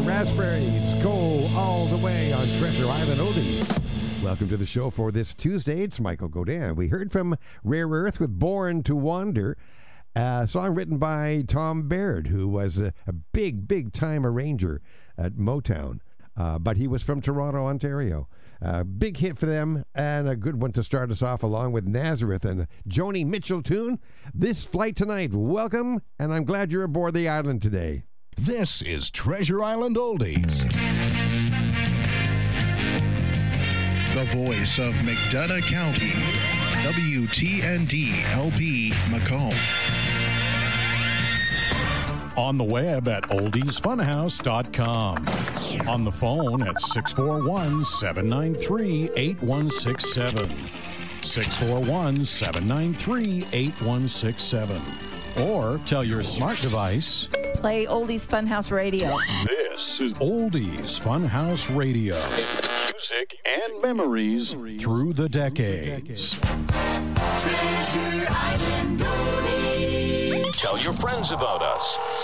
Raspberries go all the way on Treasure Island Oldies. Welcome to the show for this Tuesday. It's Michael Godin. We heard from Rare Earth with Born to Wander, a song written by Tom Baird, who was a big time arranger at Motown. But he was from Toronto, Ontario. Big hit for them, and a good one to start us off, along with Nazareth and Joni Mitchell tune. This Flight Tonight. Welcome, and I'm glad you're aboard the island today. This is Treasure Island Oldies. The voice of McDonough County, WTND-LP Macomb. On the web at oldiesfunhouse.com. On the phone at 641-793-8167. 641-793-8167. Or tell your smart device, play Oldies Funhouse Radio. This is Oldies Funhouse Radio. Music and memories through the decades. Treasure Island Oldies. Tell your friends about us.